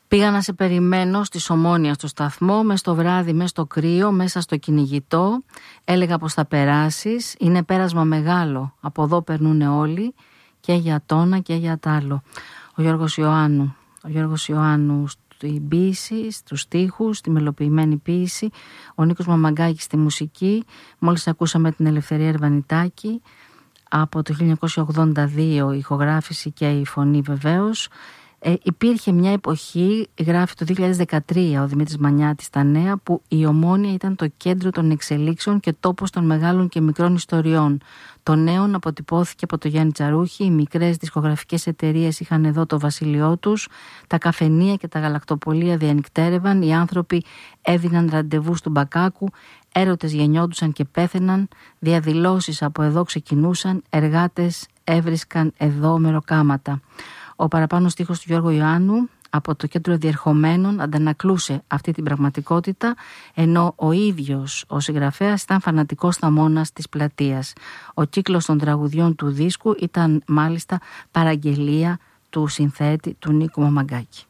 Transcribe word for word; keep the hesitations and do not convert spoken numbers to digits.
Πήγα να σε περιμένω στη Ομόνια στο σταθμό, μες στο βράδυ, μες στο κρύο, μέσα στο κυνηγητό. Έλεγα πως θα περάσεις, είναι πέρασμα μεγάλο, από εδώ περνούνε όλοι, και για τόνα και για τ' άλλο. Ο Γιώργος Ιωάννου, ο Γιώργος Ιωάννου στην ποίηση, στους στίχους, στη μελοποιημένη ποίηση, ο Νίκος Μαμαγκάκης στη μουσική. Μόλις ακούσαμε την Ελευθερία Ερβανιτάκη, από το χίλια εννιακόσια ογδόντα δύο η ηχογράφηση και η φωνή βεβαίως. Ε, υπήρχε μια εποχή, γράφει το δύο χιλιάδες δεκατρία ο Δημήτρης Μανιάτης στα Νέα, που η Ομόνια ήταν το κέντρο των εξελίξεων και τόπος των μεγάλων και μικρών ιστοριών. Το νέον αποτυπώθηκε από το Γιάννη Τσαρούχη, οι μικρές δισκογραφικές εταιρείες είχαν εδώ το βασίλειό τους, τα καφενεία και τα γαλακτοπολία διανυκτέρευαν, οι άνθρωποι έδιναν ραντεβού του Μπακάκου, έρωτες γεννιόντουσαν και πέθαιναν, διαδηλώσεις από εδώ ξεκινούσαν, εργάτες έβρισκαν εδώ μεροκάματα. Ο παραπάνω στίχος του Γιώργου Ιωάννου από το Κέντρο Διερχομένων αντανακλούσε αυτή την πραγματικότητα, ενώ ο ίδιος ο συγγραφέας ήταν φανατικός θαμώνας της πλατείας. Ο κύκλος των τραγουδιών του δίσκου ήταν μάλιστα παραγγελία του συνθέτη του Νίκου Μαμαγκάκη.